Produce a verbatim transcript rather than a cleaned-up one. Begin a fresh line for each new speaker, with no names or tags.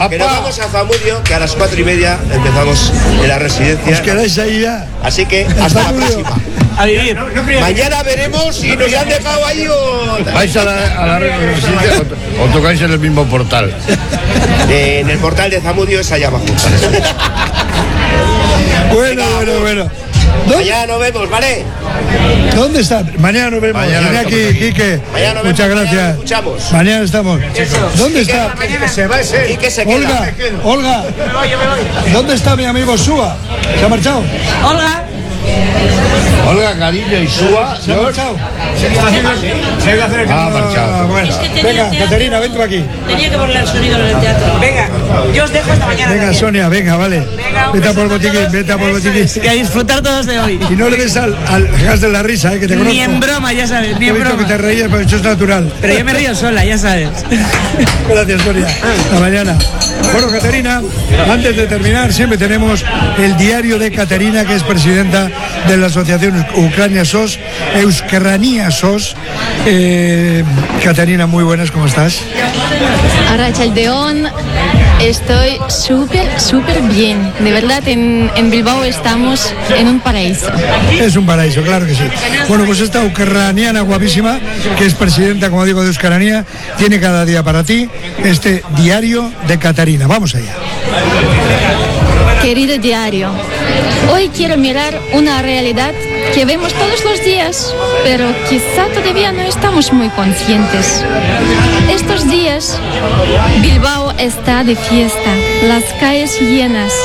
Que nos vamos a Zamudio, que a las cuatro y media empezamos en la residencia.
¿Os quedáis ahí ya?
Así que hasta la próxima.
A vivir.
Mañana veremos si nos han dejado ahí o...
¿Vais a la, a la residencia o, o tocáis en el mismo portal?
Eh, en el portal de Zamudio es allá abajo.
Bueno, bueno, bueno.
Mañana nos vemos, ¿vale?
¿Dónde están? Mañana nos vemos.
Mañana
Viene aquí, Quique.
Mañana nos
Muchas
vemos,
gracias.
mañana nos escuchamos.
Mañana estamos. ¿Dónde
Quique,
está?
Quique se va ese. Quique se queda.
Olga, Olga. ¿Dónde está mi amigo Súa? ¿Se ha marchado?
Hola.
Olga, Cariño y Súa.
¿Se ha marchado?
Se ha marchado.
Ah, bueno.
Es que tenía
Venga,
teatro.
Caterina, ven tú aquí.
Tenía que ponerle el sonido en el teatro. Venga, yo os dejo hasta mañana.
Venga, Sonia, venga, vale. Vete a por el botiquín, vete a por el botiquín.
Que a disfrutar todos de hoy.
Y no le des al, al gas de la risa, eh, que te conozco.
Ni en broma, ya sabes, ni
He
en
visto
broma.
que te reías, pero eso es natural.
Pero yo me río sola, ya sabes.
Gracias, Sonia. Hasta mañana. Bueno, Caterina, antes de terminar, siempre tenemos el diario de Caterina, que es presidenta de la asociación Ucrania S O S, Euskarania S O S. Eh, Caterina, muy buenas, ¿cómo estás?
Arrachaldeón, estoy súper, súper bien. De verdad, en, en Bilbao estamos en un paraíso.
Es un paraíso, claro que sí. Bueno, pues esta ucraniana guapísima, que es presidenta, como digo, de Euskarania, tiene cada día para ti este diario de Caterina. Vamos allá.
Querido diario, hoy quiero mirar una realidad que vemos todos los días, pero quizá todavía no estamos muy conscientes. Estos días, Bilbao está de fiesta, las calles llenas.